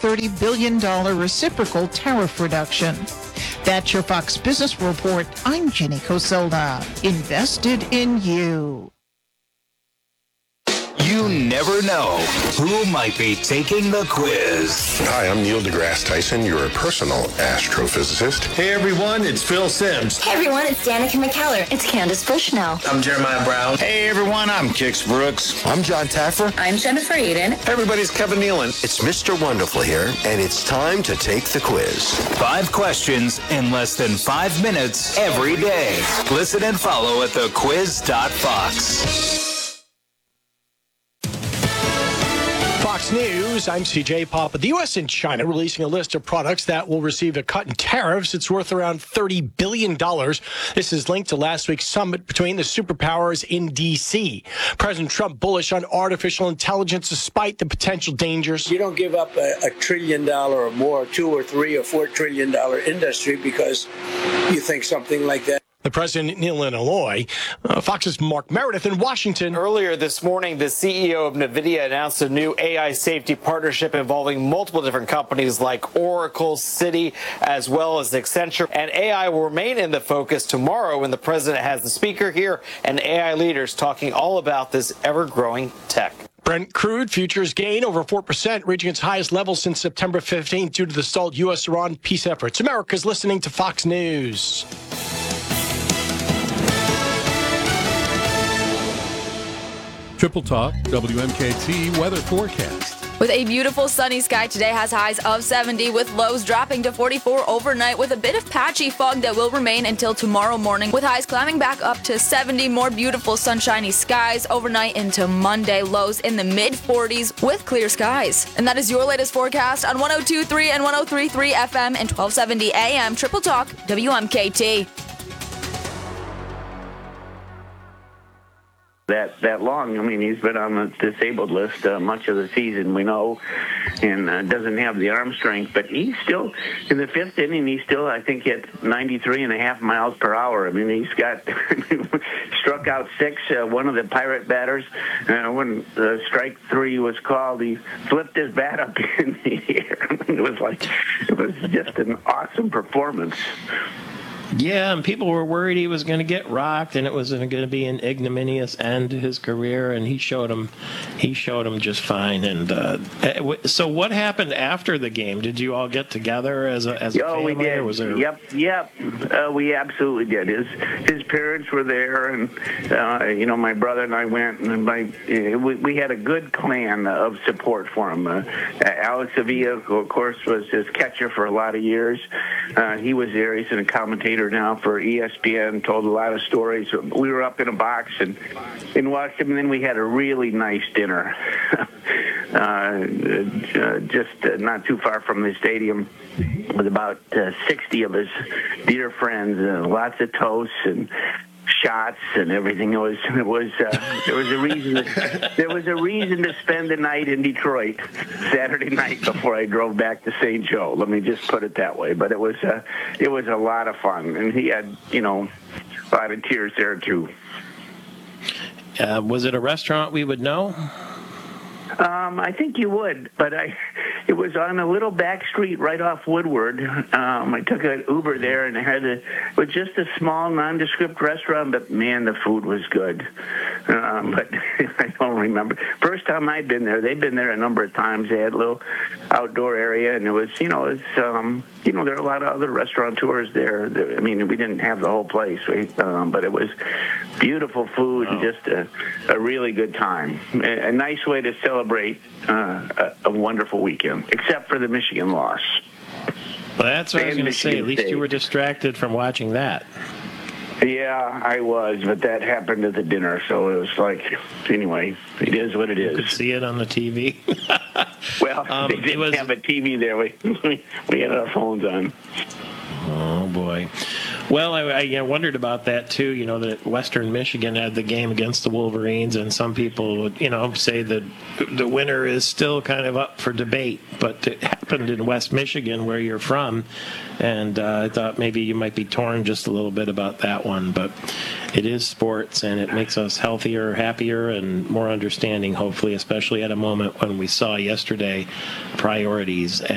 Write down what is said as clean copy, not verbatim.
$30 billion reciprocal tariff reduction. That's your Fox Business Report. I'm Jenny Coselda. Invested in you. You never know who might be taking the quiz. Hi, I'm Neil deGrasse Tyson, your personal astrophysicist. Hey everyone, it's Phil Simms. Hey everyone, it's Danica McKellar. It's Candace Bushnell. I'm Jeremiah Brown. Hey everyone, I'm Kix Brooks. I'm John Taffer. I'm Jennifer Eden. Hey everybody's Kevin Nealon. It's Mr. Wonderful here, and it's time to take the quiz. 5 questions in less than 5 minutes every day. Listen and follow at thequiz.fox. Fox News, I'm CJ Papa. The U.S. and China releasing a list of products that will receive a cut in tariffs. It's worth around $30 billion. This is linked to last week's summit between the superpowers in D.C. President Trump bullish on artificial intelligence despite the potential dangers. You don't give up a $1 trillion or more, $2 or $3 or $4 trillion industry because you think something like that. The president in Illinois. Fox's Mark Meredith in Washington. Earlier this morning, the CEO of NVIDIA announced a new AI safety partnership involving multiple different companies like Oracle, Citi, as well as Accenture. And AI will remain in the focus tomorrow when the president has the speaker here and AI leaders talking all about this ever-growing tech. Brent crude futures gain over 4%, reaching its highest level since September 15th due to the stalled U.S.-Iran peace efforts. America's listening to Fox News. Triple Talk, WMKT weather forecast. With a beautiful sunny sky, today has highs of 70 with lows dropping to 44 overnight with a bit of patchy fog that will remain until tomorrow morning with highs climbing back up to 70. More beautiful sunshiny skies overnight into Monday. Lows in the mid-40s with clear skies. And that is your latest forecast on 102.3 and 103.3 FM and 1270 AM. Triple Talk, WMKT. That long. I mean, he's been on the disabled list much of the season, we know, and doesn't have the arm strength. But he's still, in the 5th inning, he still, I think, hit 93.5 miles per hour. I mean, he's got, struck out 6, one of the Pirate batters. When strike 3 was called, he flipped his bat up in the air. It was just an awesome performance. Yeah, and people were worried he was going to get rocked, and it was going to be an ignominious end to his career. And he showed him just fine. And so, what happened after the game? Did you all get together as a family? We did. Or was there... Yep. We absolutely did. His parents were there, and my brother and I went, and we had a good clan of support for him. Alex Sevilla, of course, was his catcher for a lot of years. He was there. He's a commentator now for ESPN, told a lot of stories. We were up in a box and watched him, and then we had a really nice dinner just not too far from the stadium with about 60 of his dear friends and lots of toasts and shots and everything. There was a reason to spend the night in Detroit Saturday night before I drove back to St. Joe. Let me just put it that way. But it was a lot of fun, and he had a lot of tears there too. Was it a restaurant we would know? I think you would, but it was on a little back street right off Woodward. I took an Uber there, and it was just a small, nondescript restaurant, but man, the food was good. But I don't remember. First time I'd been there, they'd been there a number of times. They had a little outdoor area, and it was, there are a lot of other restaurateurs there. I mean, we didn't have the whole place, but it was beautiful food and just a really good time. A nice way to celebrate a wonderful weekend, except for the Michigan loss. Well, that's what I was going to say. At least you were distracted from watching that. Yeah, I was, but that happened at the dinner, so it was like, anyway, it is what it is. You could see it on the TV. Well, they didn't have a TV there. We had our phones on. Oh, boy. Well, I wondered about that, too, that Western Michigan had the game against the Wolverines, and some people would, say that the winner is still kind of up for debate, but it happened in West Michigan, where you're from, and I thought maybe you might be torn just a little bit about that one, but it is sports, and it makes us healthier, happier, and more understanding, hopefully, especially at a moment when we saw yesterday priorities